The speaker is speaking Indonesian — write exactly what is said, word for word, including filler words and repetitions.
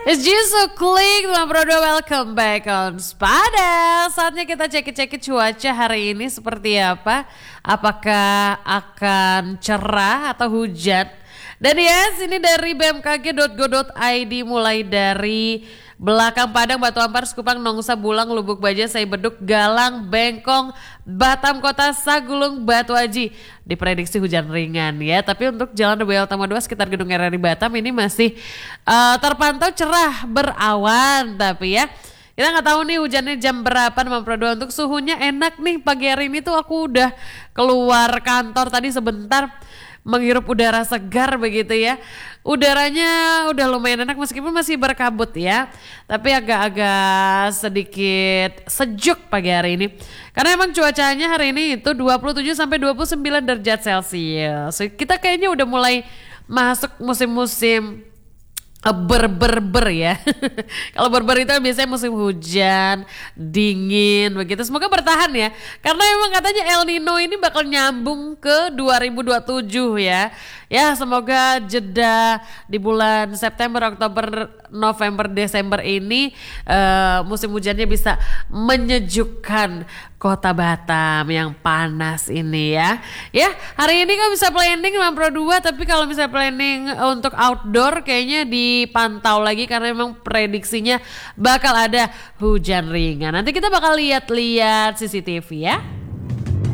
It's just so click teman Prodo, welcome back on Spada. Saatnya kita cek-cek cuaca hari ini seperti apa. Apakah akan cerah atau hujan? Dan yes, ini dari b m k g dot go dot i d mulai dari Belakang Padang, Batu Ampar, Sekupang, Nongsa, Bulang, Lubuk Baja, Saibeduk, Galang, Bengkong, Batam Kota, Sagulung, Batu Aji. Diprediksi hujan ringan ya. Tapi untuk Jalan W L Tama dua sekitar Gedung R R I Batam ini masih uh, terpantau cerah berawan. Tapi ya kita nggak tahu nih hujannya jam berapa teman Prodo. Untuk suhunya enak nih pagi hari ini tuh aku udah keluar kantor tadi sebentar menghirup udara segar begitu ya. Udaranya udah lumayan enak meskipun masih berkabut ya. Tapi agak-agak sedikit sejuk pagi hari ini. Karena emang cuacanya hari ini itu dua puluh tujuh sampai dua puluh sembilan derajat Celcius. Kita kayaknya udah mulai masuk musim-musim ber-ber-ber ya. Kalau ber-ber itu biasanya musim hujan, dingin begitu. Semoga bertahan ya. Karena emang katanya El Nino ini bakal nyambung ke dua ribu dua puluh tujuh ya. Ya semoga jeda di bulan September, Oktober, November, Desember ini uh, musim hujannya bisa menyejukkan kota Batam yang panas ini ya. Ya hari ini kan bisa planning enam Pro dua, tapi kalau misalnya planning untuk outdoor kayaknya dipantau lagi karena memang prediksinya bakal ada hujan ringan. Nanti kita bakal lihat-lihat C C T V ya.